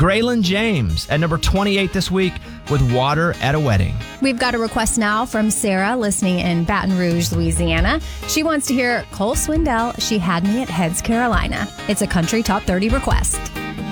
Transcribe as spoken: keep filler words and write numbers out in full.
Graylin James at number twenty-eight this week with Water at a Wedding. We've got a request now from Sarah listening in Baton Rouge, Louisiana. She wants to hear Cole Swindell, She Had Me at Heads, Carolina. It's a country top thirty request.